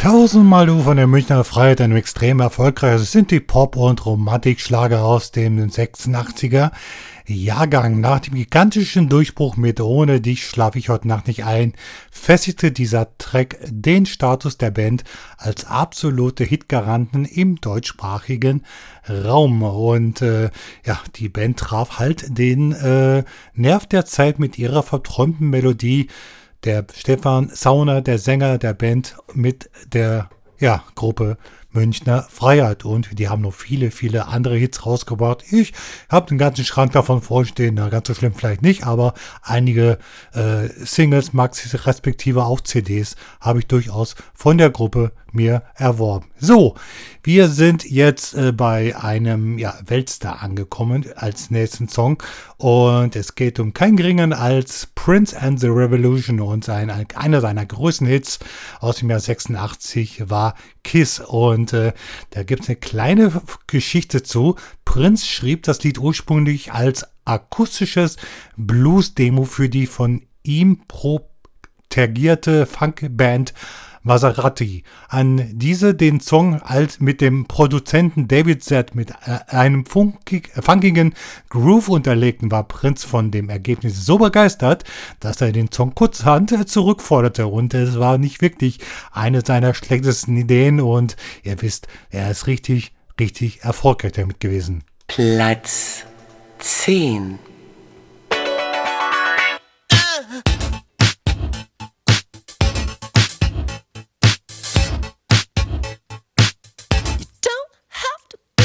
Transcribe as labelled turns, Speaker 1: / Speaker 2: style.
Speaker 1: Tausendmal du von der Münchner Freiheit, einem extrem erfolgreichen Synthie-Pop- und Romantikschlager aus dem 86er Jahrgang. Nach dem gigantischen Durchbruch mit Ohne dich schlafe ich heute Nacht nicht ein, festigte dieser Track den Status der Band als absolute Hitgaranten im deutschsprachigen Raum. Und die Band traf halt den Nerv der Zeit mit ihrer verträumten Melodie. Der Stefan Sauner, der Sänger der Band, mit der Gruppe Münchner Freiheit. Und die haben noch viele, viele andere Hits rausgebracht. Ich habe den ganzen Schrank davon vorstehen. Na, ganz so schlimm vielleicht nicht, aber einige Singles, Maxis, respektive auch CDs habe ich durchaus von der Gruppe mir erworben. So, wir sind jetzt bei einem Weltstar angekommen als nächsten Song. Und es geht um keinen geringeren als Prince and the Revolution. Und einer seiner größten Hits aus dem Jahr 86 war Kiss. Und da gibt es eine kleine Geschichte zu. Prince schrieb das Lied ursprünglich als akustisches Blues-Demo für die von ihm protegierte Funkband Maserati. An diese den Song als mit dem Produzenten David Z mit einem funkigen Groove unterlegten, war Prince von dem Ergebnis so begeistert, dass er den Song kurzerhand zurückforderte. Und es war nicht wirklich eine seiner schlechtesten Ideen. Und ihr wisst, er ist richtig, richtig erfolgreich damit gewesen.
Speaker 2: Platz 10.